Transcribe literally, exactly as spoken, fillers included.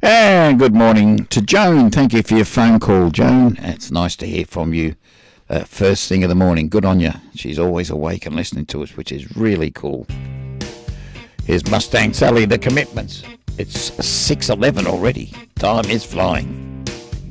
And good morning to Joan. Thank you for your phone call, Joan. It's nice to hear from you uh, first thing of the morning. Good on you. She's always awake and listening to us, which is really cool. Here's Mustang Sally, The Commitments. It's six eleven already. Time is flying.